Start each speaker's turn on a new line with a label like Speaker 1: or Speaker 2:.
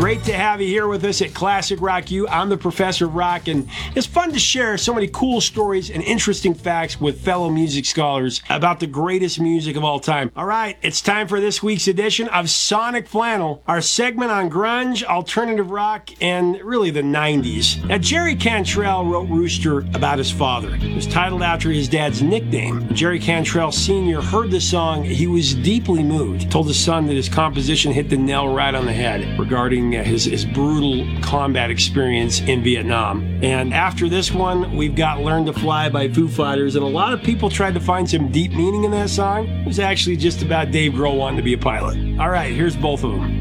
Speaker 1: Great to have you here with us at Classic Rock U. I'm the Professor of Rock, and it's fun to share so many cool stories and interesting facts with fellow music scholars about the greatest music of all time. All right, it's time for this week's edition of Sonic Flannel, our segment on grunge, alternative rock, and really the 90s. Now, Jerry Cantrell wrote Rooster about his father. It was titled after his dad's nickname. When Jerry Cantrell Sr. heard the song, he was deeply moved. He told his son that his composition hit the nail right on the head regarding his brutal combat experience in Vietnam. And after this one, we've got Learn to Fly by Foo Fighters, and a lot of people tried to find some deep meaning in that song. It was actually just about Dave Grohl wanting to be a pilot. All right, here's both of them.